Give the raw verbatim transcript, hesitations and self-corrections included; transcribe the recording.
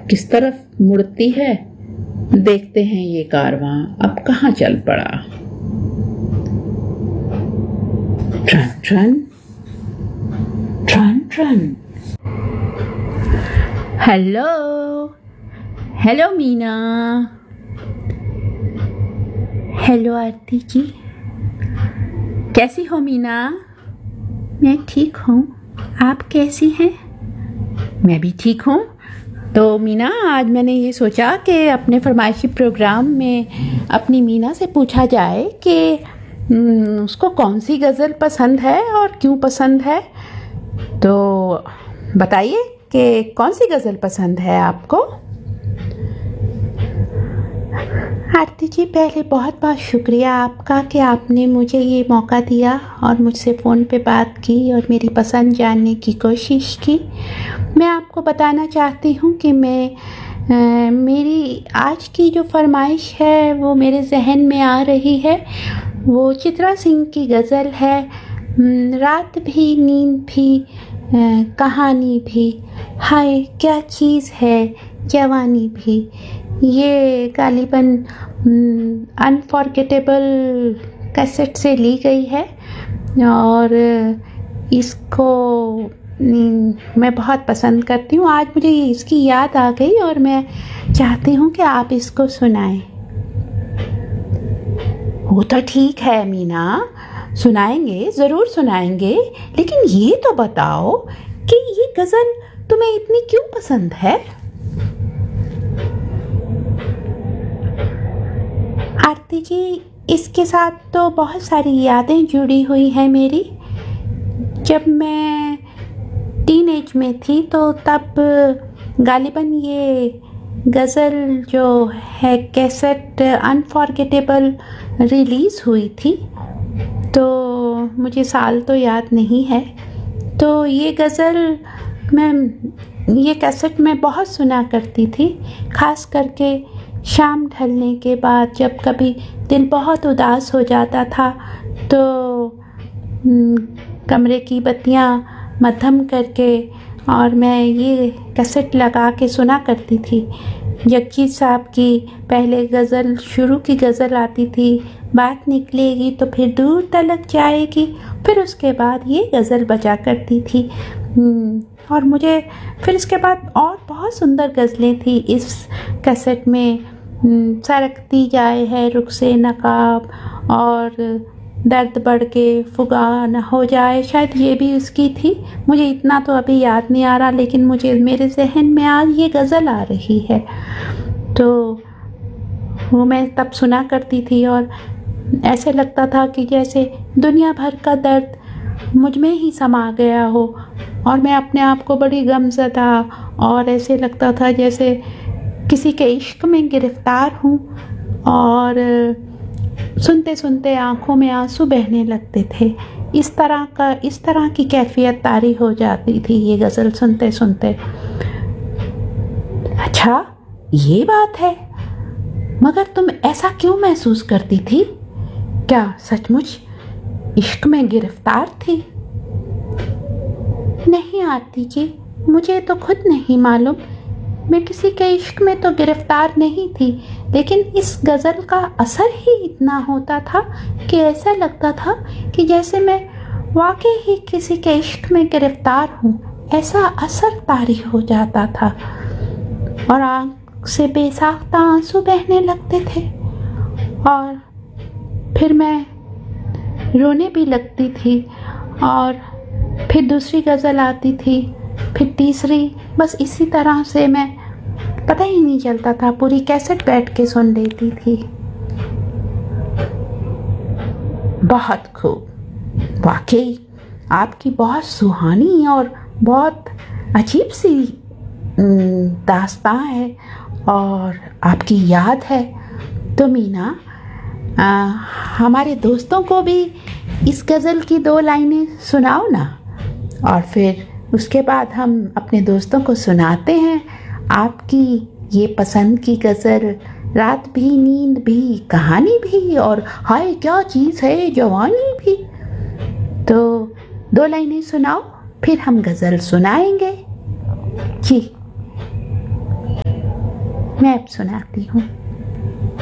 किस तरफ मुड़ती है, देखते हैं ये कारवां अब कहाँ चल पड़ा। Turn turn turn turn. Hello hello Meena. Hello आरती जी, कैसी हो मीना? मैं ठीक हूँ, आप कैसी हैं? मैं भी ठीक हूँ। तो मीना, आज मैंने ये सोचा कि अपने फरमाइशी प्रोग्राम में अपनी मीना से पूछा जाए कि उसको कौन सी गज़ल पसंद है और क्यों पसंद है। तो बताइए कि कौन सी गज़ल पसंद है आपको? आरती जी, पहले बहुत बहुत शुक्रिया आपका कि आपने मुझे ये मौका दिया और मुझसे फ़ोन पे बात की और मेरी पसंद जानने की कोशिश की। मैं आपको बताना चाहती हूँ कि मैं आ, मेरी आज की जो फरमाइश है वो मेरे जहन में आ रही है। वो चित्रा सिंह की गज़ल है, रात भी नींद भी आ, कहानी भी, हाय क्या चीज़ है जवानी भी। ये गालिबन अनफॉरगेटेबल कैसेट से ली गई है और इसको मैं बहुत पसंद करती हूँ। आज मुझे इसकी याद आ गई और मैं चाहती हूँ कि आप इसको सुनाएं। वो तो ठीक है मीना, सुनाएंगे, ज़रूर सुनाएंगे, लेकिन ये तो बताओ कि ये गज़ल तुम्हें इतनी क्यों पसंद है? आरती जी, इसके साथ तो बहुत सारी यादें जुड़ी हुई हैं मेरी। जब मैं टीन एज में थी तो तब गालिबन ये गज़ल जो है कैसेट अनफॉरगेटेबल रिलीज़ हुई थी, तो मुझे साल तो याद नहीं है। तो ये गज़ल मैं ये कैसेट मैं बहुत सुना करती थी, ख़ास करके शाम ढलने के बाद जब कभी दिल बहुत उदास हो जाता था तो कमरे की बत्तियां मद्धम करके और मैं ये कैसेट लगा के सुना करती थी। जगजीत साहब की पहले गज़ल, शुरू की गज़ल आती थी, बात निकलेगी तो फिर दूर तलक जाएगी, फिर उसके बाद ये गज़ल बजा करती थी। और मुझे फिर इसके बाद और बहुत सुंदर गज़लें थी इस कैसेट में। सरकती जाए है रुख से नकाब और दर्द बढ़ के फुगा न हो जाए, शायद ये भी उसकी थी। मुझे इतना तो अभी याद नहीं आ रहा, लेकिन मुझे मेरे जहन में आज ये गज़ल आ रही है। तो वो मैं तब सुना करती थी और ऐसे लगता था कि जैसे दुनिया भर का दर्द मुझ में ही समा गया हो और मैं अपने आप को बड़ी गमज़दा और ऐसे लगता था जैसे किसी के इश्क में गिरफ्तार हूँ। और सुनते सुनते आँखों में आंसू बहने लगते थे। इस तरह का इस तरह की कैफियत तारी हो जाती थी ये गज़ल सुनते सुनते। अच्छा, ये बात है, मगर तुम ऐसा क्यों महसूस करती थी? क्या सचमुच इश्क में गिरफ्तार थी? नहीं आरती जी, मुझे तो खुद नहीं मालूम। मैं किसी के इश्क में तो गिरफ्तार नहीं थी, लेकिन इस गज़ल का असर ही इतना होता था कि ऐसा लगता था कि जैसे मैं वाकई ही किसी के इश्क में गिरफ्तार हूँ। ऐसा असर तारी हो जाता था और आँख से बेसाख्ता आंसू बहने लगते थे और फिर मैं रोने भी लगती थी और फिर दूसरी गज़ल आती थी, फिर तीसरी, बस इसी तरह से मैं पता ही नहीं चलता था, पूरी कैसेट बैठ के सुन लेती थी। बहुत खूब, वाकई आपकी बहुत सुहानी और बहुत अजीब सी दास्तां है और आपकी याद है। तो मीना, आ, हमारे दोस्तों को भी इस गज़ल की दो लाइनें सुनाओ ना, और फिर उसके बाद हम अपने दोस्तों को सुनाते हैं आपकी ये पसंद की गज़ल, रात भी नींद भी कहानी भी और हाय क्या चीज़ है जवानी भी। तो दो लाइनें सुनाओ, फिर हम गज़ल सुनाएंगे जी। मैं अब सुनाती हूँ।